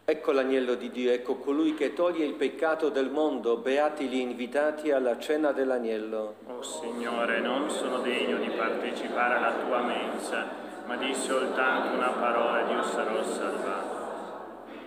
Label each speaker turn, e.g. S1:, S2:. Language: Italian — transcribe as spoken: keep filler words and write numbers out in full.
S1: Ecco l'agnello di Dio, ecco colui che toglie il peccato del mondo, beati gli invitati alla cena dell'agnello.
S2: O Signore, non sono degno di partecipare alla tua mensa, ma di soltanto una parola ed io sarò salvato.